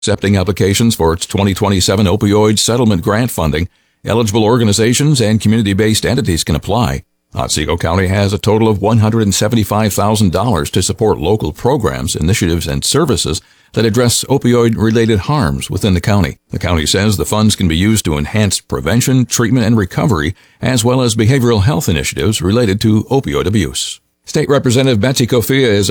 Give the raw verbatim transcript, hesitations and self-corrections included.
accepting applications for its twenty twenty-seven opioid settlement grant funding. Eligible organizations and community-based entities can apply. Otsego County has a total of one hundred seventy-five thousand dollars to support local programs, initiatives, and services that address opioid-related harms within the county. The county says the funds can be used to enhance prevention, treatment, and recovery, as well as behavioral health initiatives related to opioid abuse. State Representative Betsy Kofia is